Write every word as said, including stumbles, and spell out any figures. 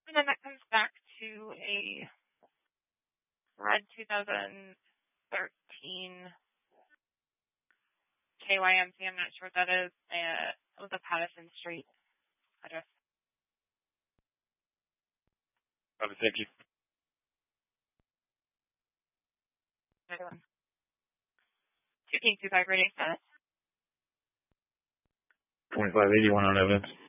And then that comes back to a red two thousand thirteen K Y M C. I'm not sure what that is. Uh, it was a Patterson Street address. Okay, thank you. Another one. two King two five rating status. twenty-five eighty-one on evidence.